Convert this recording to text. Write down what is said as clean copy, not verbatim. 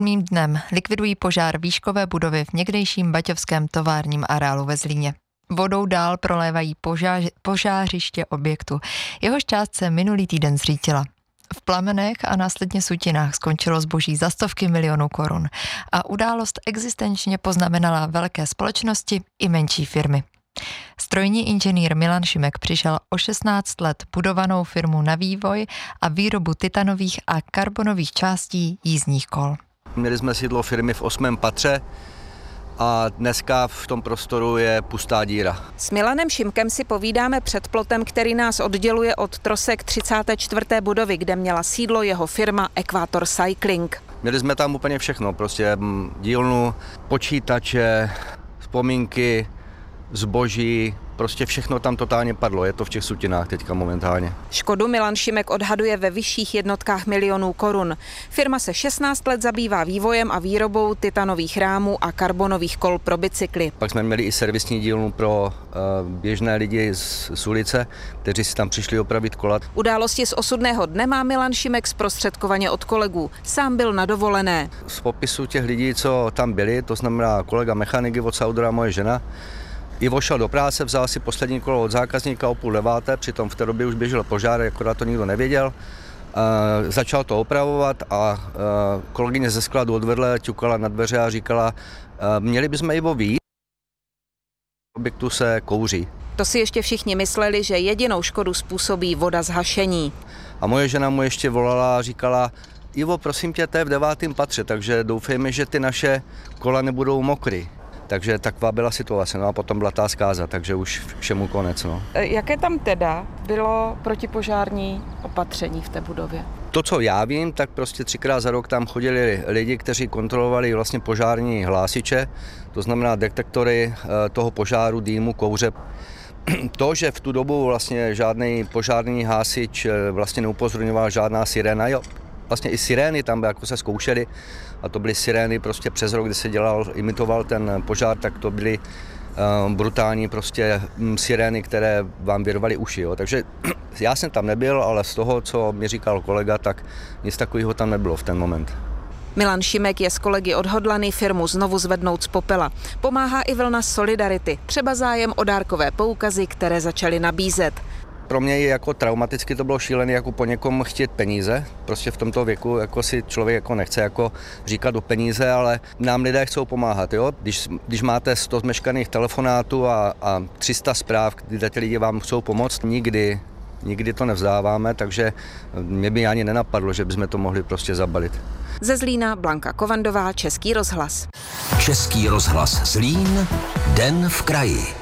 Mým dnem likvidují požár výškové budovy v někdejším baťovském továrním areálu ve Zlíně. Vodou dál prolévají požářiště objektu. Jehož část se minulý týden zřítila. V plamenech a následně sutinách skončilo zboží za stovky milionů korun a událost existenčně poznamenala velké společnosti i menší firmy. Strojní inženýr Milan Šimek přišel o 16 let budovanou firmu na vývoj a výrobu titanových a karbonových částí jízdních kol. Měli jsme sídlo firmy v 8. patře a dneska v tom prostoru je pustá díra. S Milanem Šimkem si povídáme před plotem, který nás odděluje od trosek 34. budovy, kde měla sídlo jeho firma Equator Cycling. Měli jsme tam úplně všechno, prostě dílnu, počítače, vzpomínky, zboží, prostě všechno tam totálně padlo, je to v těch sutinách teďka momentálně. Škodu Milan Šimek odhaduje ve vyšších jednotkách milionů korun. Firma se 16 let zabývá vývojem a výrobou titanových rámů a karbonových kol pro bicykly. Pak jsme měli i servisní dílnu pro běžné lidi z ulice, kteří si tam přišli opravit kola. Události z osudného dne má Milan Šimek zprostředkovaně od kolegů. Sám byl na dovolené. Z popisu těch lidí, co tam byli, to znamená kolega mechaniky od Saudora, moje žena, Ivo šel do práce, vzal si poslední kolo od zákazníka o 8:30, přitom v té době už běžel požár, akorát to nikdo nevěděl. Začal to opravovat a kolegyně ze skladu odvedle ťukala na dveře a říkala, měli bychom Ivo vyjít, objektu se kouří. To si ještě všichni mysleli, že jedinou škodu způsobí voda z hašení. A moje žena mu ještě volala a říkala, Ivo, prosím tě, to je v 9. patře, takže doufejme, že ty naše kola nebudou mokrý. Takže taková byla situace, no a potom byla ta zkáza, takže už všemu konec. No. Jaké tam teda bylo protipožární opatření v té budově? To, co já vím, tak prostě 3krát za rok tam chodili lidi, kteří kontrolovali vlastně požární hlásiče, to znamená detektory toho požáru, dýmu, kouře. To, že v tu dobu vlastně žádný požární hasič vlastně neupozorňoval, žádná siréna, jo. Vlastně i sirény tam jako se zkoušely a to byly sirény prostě přes rok, kdy se imitoval ten požár, tak to byly brutální prostě sirény, které vám vyrvaly uši. Jo. Takže já jsem tam nebyl, ale z toho, co mi říkal kolega, tak nic takového tam nebylo v ten moment. Milan Šimek je s kolegy odhodlaný firmu znovu zvednout z popela. Pomáhá i vlna solidarity, třeba zájem o dárkové poukazy, které začaly nabízet. Pro mě jako traumaticky to bylo šílené jako po někom chtít peníze. Prostě v tomto věku jako si člověk jako nechce jako říkat o peníze, ale nám lidé chcou pomáhat. Jo? Když máte 100 zmeškaných telefonátů a 300 zpráv, kde ty lidi vám chcou pomoct, nikdy to nevzdáváme, takže mě by ani nenapadlo, že bychom to mohli prostě zabalit. Ze Zlína Blanka Kovandová, Český rozhlas. Český rozhlas Zlín, den v kraji.